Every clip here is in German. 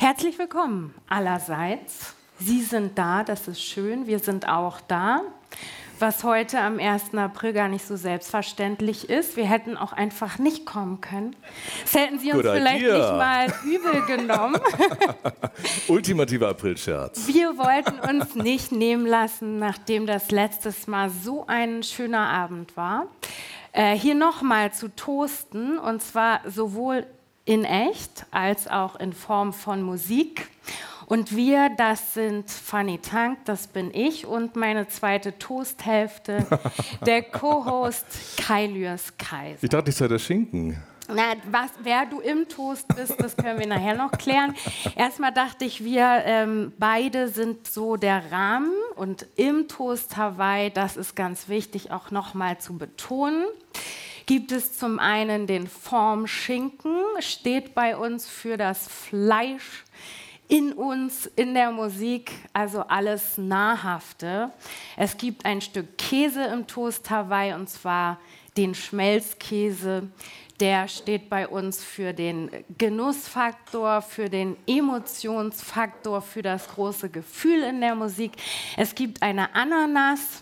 Herzlich willkommen allerseits. Sie sind da, das ist schön, wir sind auch da. Was heute am 1. April gar nicht so selbstverständlich ist. Wir hätten auch einfach nicht kommen können. Das hätten Sie uns vielleicht nicht mal übel genommen. Ultimativer Aprilscherz. Wir wollten uns nicht nehmen lassen, nachdem das letztes Mal so ein schöner Abend war, hier nochmal zu toasten, und zwar sowohl in echt als auch in Form von Musik. Und wir, das sind Fanny Tank, das bin ich und meine zweite Toasthälfte, der Co-Host Kai Lührs-Kaiser. Ich dachte, ich sei der Schinken. Na, wer du im Toast bist, das können wir nachher noch klären. Erstmal dachte ich, wir beide sind so der Rahmen, und im Toast Hawaii, das ist ganz wichtig auch nochmal zu betonen, gibt es zum einen den Formschinken, steht bei uns für das Fleisch in uns, in der Musik, also alles Nahrhafte. Es gibt ein Stück Käse im Toast Hawaii, und zwar den Schmelzkäse. Der steht bei uns für den Genussfaktor, für den Emotionsfaktor, für das große Gefühl in der Musik. Es gibt eine Ananas,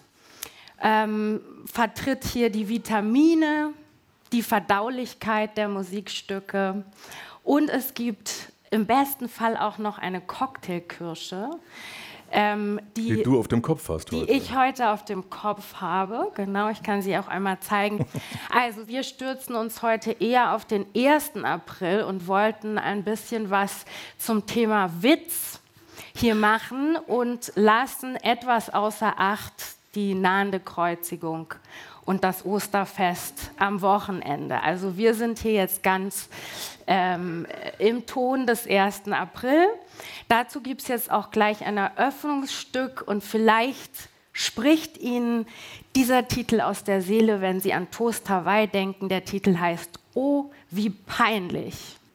vertritt hier die Vitamine, die Verdaulichkeit der Musikstücke, und es gibt im besten Fall auch noch eine Cocktailkirsche, die du auf dem Kopf hast heute. Die ich heute auf dem Kopf habe. Genau, ich kann sie auch einmal zeigen. Also wir stürzen uns heute eher auf den 1. April und wollten ein bisschen was zum Thema Witz hier machen und lassen etwas außer Acht die nahende Kreuzigung und das Osterfest am Wochenende. Also wir sind hier jetzt ganz im Ton des 1. April. Dazu gibt es jetzt auch gleich ein Eröffnungsstück, und vielleicht spricht Ihnen dieser Titel aus der Seele, wenn Sie an Toast Hawaii denken. Der Titel heißt "Oh, wie peinlich".